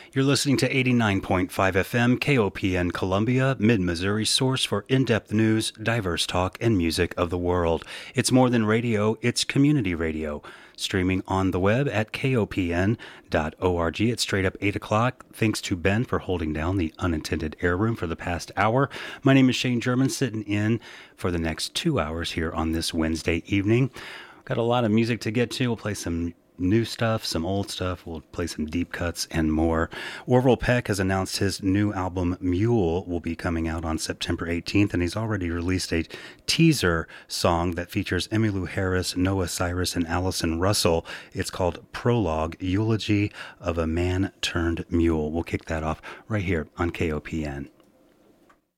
You're listening to 89.5 FM KOPN Columbia, Mid-Missouri source for in-depth news, diverse talk, and music of the world. It's more than radio, it's community radio. Streaming on the web at kopn.org. It's straight up 8 o'clock. Thanks to Ben for holding down the unintended air room for the past hour. My name is Shane German, sitting in for the next 2 hours here on this Wednesday evening. Got a lot of music to get to. We'll play some new stuff, some old stuff. We'll play some deep cuts and more. Orville Peck has announced his new album Mule will be coming out on September 18th, and he's already released a teaser song that features Emmylou Harris, Noah Cyrus, and Allison Russell. It's called Prologue, Eulogy of a Man Turned Mule. We'll kick that off right here on KOPN.